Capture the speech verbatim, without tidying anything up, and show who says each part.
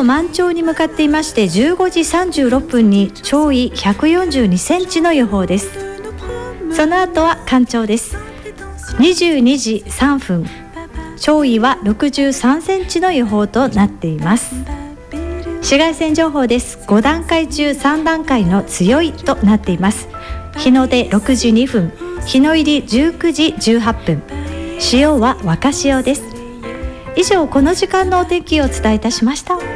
Speaker 1: と満潮に向かっていまして、じゅうごじさんじゅうろっぷんに潮位ひゃくよんじゅうにセンチの予報です。その後は干潮です。にじゅうにじさんぷん、潮位はろくじゅうさんセンチの予報となっています。紫外線情報です。ごだんかい中さんだんかいの強いとなっています。日の出ろくじにふん、日の入りじゅうくじじゅうはっぷん、潮は若潮です。以上、この時間のお天気をお伝えいたしました。